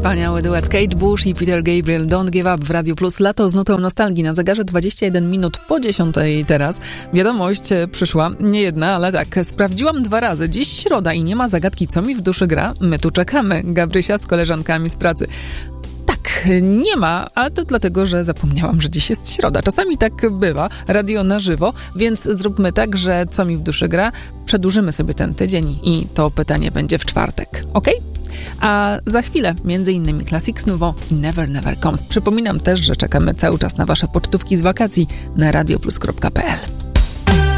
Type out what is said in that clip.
Wspaniały duet Kate Bush i Peter Gabriel, Don't Give Up w Radiu Plus. Lato z nutą nostalgii na zegarze 21 minut po 10 teraz. Wiadomość przyszła, nie jedna, ale tak. Sprawdziłam 2 razy. Dziś środa i nie ma zagadki, co mi w duszy gra. My tu czekamy. Gabrysia z koleżankami z pracy. Tak, nie ma, ale to dlatego, że zapomniałam, że dziś jest środa. Czasami tak bywa, radio na żywo, więc zróbmy tak, że co mi w duszy gra, przedłużymy sobie ten tydzień i to pytanie będzie w czwartek, ok? A za chwilę m.in. Classics Nouveau i Never Never Comes. Przypominam też, że czekamy cały czas na wasze pocztówki z wakacji na radioplus.pl.